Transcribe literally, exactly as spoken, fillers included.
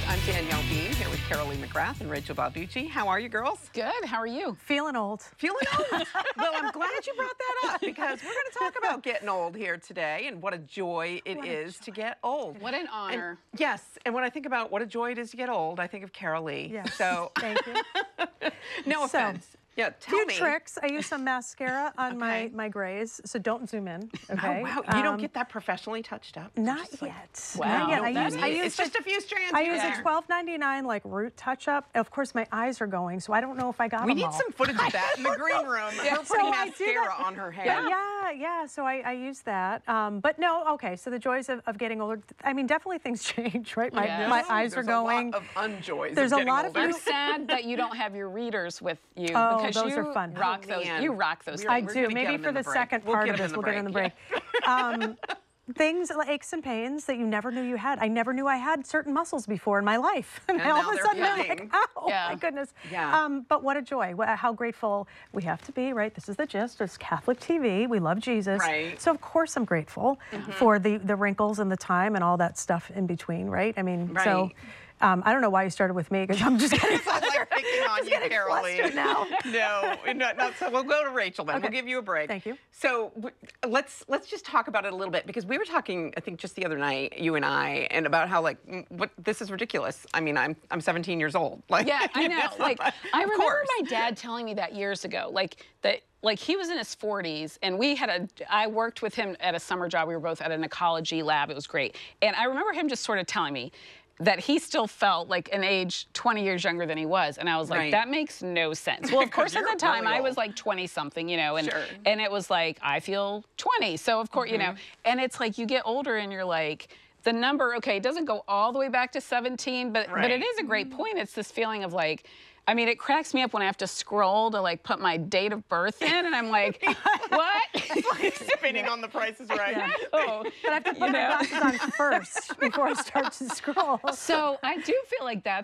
I'm Danielle Bean here with Carolee McGrath and Rachel Balducci. How are you girls? Good. How are you? Feeling old. Feeling old. Well, I'm glad you brought that up because we're going to talk about getting old here today and what a joy it What a is joy. to get old. What an honor. And, yes, and when I think about what a joy it is to get old, I think of Carolee. Yes. So, Thank you. no So, offense. Yeah, tell Few me. tricks. I use some mascara on my, Okay. my grays, so don't zoom in. Oh, Okay. wow. You don't Um, get that professionally touched up? Not Just like- yet. Wow. Not yet. I That's use, I neat. use It's the- just a few strands. I here use and a there. twelve ninety-nine like root touch up. Of course, my eyes are going, so I don't know if I got We them need all. some footage of that in the green room. Her So putting I do mascara that- on her hair. Yeah, yeah, yeah. So I, I use that. Um, but no, okay. So the joys of, of getting older. I mean, definitely things change, right? My, Yeah. my Oh, eyes are there's going. a lot of unjoys. There's of a getting lot of older. I'm sad that you don't have your readers with you Oh, because those you are fun. rock Oh, those. man. You rock those. We're- I things. we're do. gonna get Maybe them for in the the break. second We'll part get of them this, in the we'll get in the break. break. um, things, aches and pains that you never knew you had. I never knew I had certain muscles before in my life. And, And all now of a they're sudden, I'm like, healing. oh, Yeah. my goodness. Yeah. Um, but what a joy. Wha- How grateful we have to be, right? This is the gist. It's Catholic T V. We love Jesus. Right. So, of course, I'm grateful for the, the wrinkles and the time and all that stuff in between, right? I mean, so... Right. Um, I don't know why you started with me, because I'm just getting It's not like picking on you, getting Carolee. flustered now. No, not, not so. We'll go to Rachel then. We'll Okay. give you a break. Thank you. So w- let's let's just talk about it a little bit because we were talking, I think, just the other night, you and I, and about how like mm, what this is ridiculous. I mean, I'm I'm seventeen years old. Like, Yeah, I know. Like I of remember course. my dad telling me that years ago. Like that. Like he was in his forties, and we had a. I worked with him at a summer job. We were both at an ecology lab. It was great, and I remember him just sort of telling me that he still felt like an age twenty years younger than he was, and I was like, Right. that makes no sense. Well, of course, at you're the time really I old. was like twenty something, you know, and Sure. and it was like I feel twenty, so of course, you know, Mm-hmm. and it's like you get older and you're like. The number, okay, it doesn't go all the way back to seventeen, but but Right. it is a great point. It's this feeling of like, I mean, it cracks me up when I have to scroll to like put my date of birth in, and I'm like, what? spinning on the Price is Right. Yeah. Oh, But I have to put you my know? glasses on first before I start to scroll. So I do feel like that's